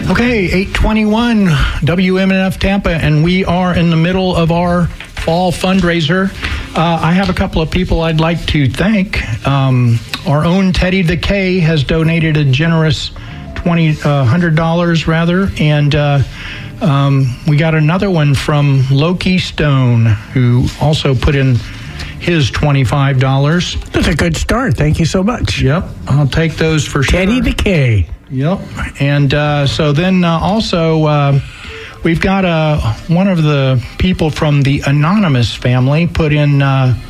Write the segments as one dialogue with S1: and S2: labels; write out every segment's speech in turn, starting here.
S1: Okay, 821 WMNF Tampa, and we are in the middle of our fall fundraiser. I have a couple of people I'd like to thank. Our own Teddy the K has donated a generous $100 rather, and we got another one from Loki Stone, who also put in his $25.
S2: That's a good start. Thank you so much.
S1: Yep, I'll take those for sure.
S2: Teddy the K.
S1: Yep, and so then also we've got one of the people from the Anonymous family put in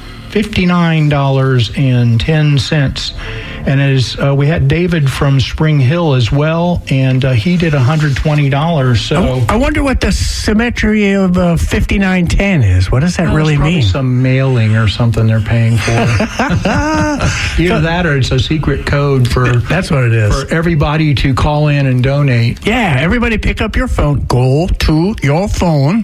S1: $59.10. And we had David from Spring Hill as well, and he did $120. So
S2: I wonder what the symmetry of 5910 is. What does that really mean?
S1: Some mailing or something they're paying for. Either that or it's a secret code for.
S2: That's what it is.
S1: For everybody to call in and donate.
S2: Yeah, everybody pick up your phone. Go to your phone.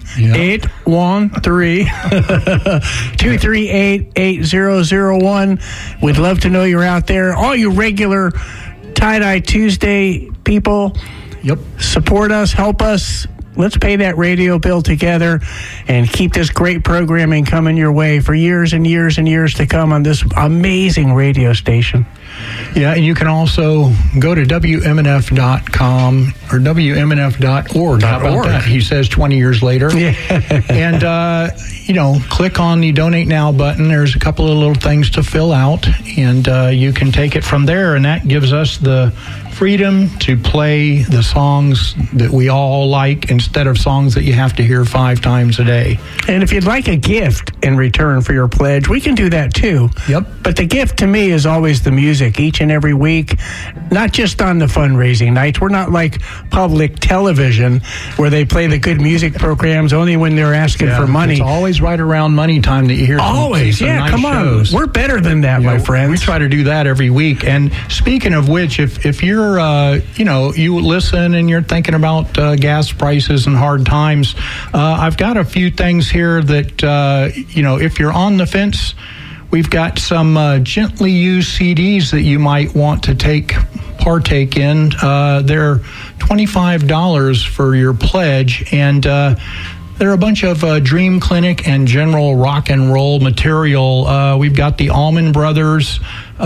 S2: 813-238-8001. We'd love to know you're out there. All you regular Tie-Dye Tuesday people, support us, help us. Let's pay that radio bill together and keep this great programming coming your way for years and years and years to come on this amazing radio station.
S1: Yeah, and you can also go to WMNF.com or WMNF.org. How about that? He says 20 years later.
S2: Yeah.
S1: And, click on the Donate Now button. There's a couple of little things to fill out, and you can take it from there, and that gives us the freedom to play the songs that we all like instead of songs that you have to hear 5 times a day.
S2: And if you'd like a gift in return for your pledge, we can do that too.
S1: Yep.
S2: But the gift to me is always the music each and every week, not just on the fundraising nights. We're not like public television where they play the good music programs only when they're asking for money.
S1: It's always right around money time that you hear some nice
S2: come on. We're better than that, my friends.
S1: We try to do that every week. And speaking of which, if you're you listen and you're thinking about gas prices and hard times, I've got a few things here that, if you're on the fence, we've got some gently used CDs that you might want to partake in. They're $25 for your pledge, and they're a bunch of Dream Clinic and general rock and roll material. We've got the Allman Brothers,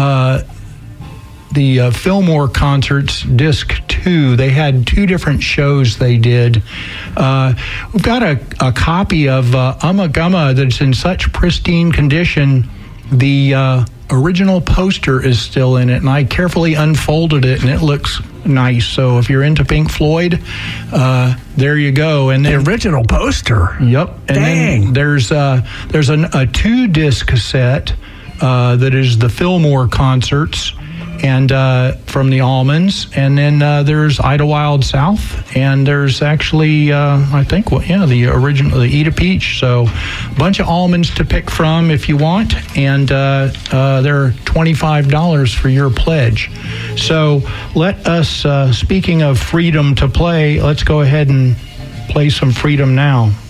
S1: the Fillmore Concerts, Disc 2. They had 2 different shows they did. We've got a copy of Ummagumma that's in such pristine condition. The original poster is still in it, and I carefully unfolded it, and it looks nice. So if you're into Pink Floyd, there you go. And then,
S2: the original poster.
S1: Yep. And
S2: Dang.
S1: then there's a 2-disc set that is the Fillmore Concerts, and from the Allmans, and then there's Idlewild South, and there's actually the original, the Eat a Peach. So a bunch of Allmans to pick from if you want, and they're $25 for your pledge. So let us, speaking of freedom to play, let's go ahead and play some Freedom Now.